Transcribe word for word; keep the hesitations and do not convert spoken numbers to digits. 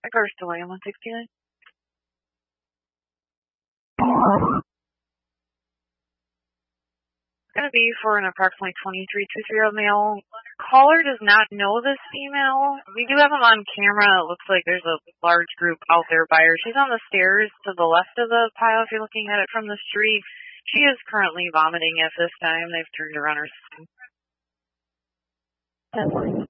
The car's still A M one sixty-nine. It's going to be for an approximately twenty-three, twenty-three-year-old male. Caller does not know this female. We do have him on camera. It looks like there's a large group out there by her. She's on the stairs to the left of the pile if you're looking at it from the street. She is currently vomiting at this time. They've turned her on her system.